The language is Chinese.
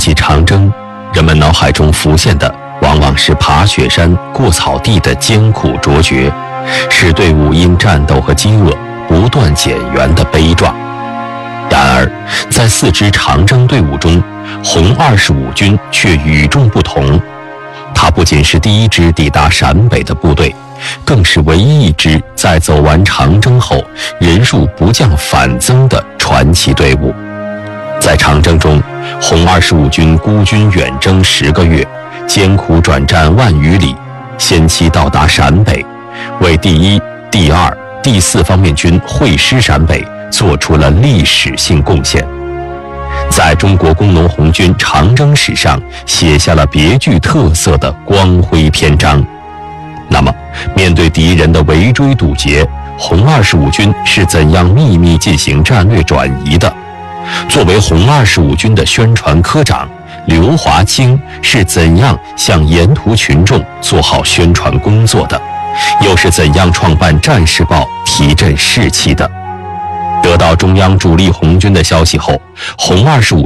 起长征，人们脑海中浮现的往往是爬雪山、过草地的艰苦卓绝，是队伍因战斗和饥饿不断减员的悲壮。然而，在4支长征队伍中，红25军却与众不同。它不仅是第1支抵达陕北的部队，更是唯一一支在走完长征后人数不降反增的传奇队伍。在长征中，红25军孤军远征10个月，艰苦转战万余里，先期到达陕北，为第1、第2、第4方面军会师陕北做出了历史性贡献，在中国工农红军长征史上写下了别具特色的光辉篇章。那么，面对敌人的围追堵截，红25军是怎样秘密进行战略转移的？作为红25军的宣传科长，刘华清是怎样向沿途群众做好宣传工作的？又是怎样创办《战士报》提振士气的？得到中央主力红军的消息后，红25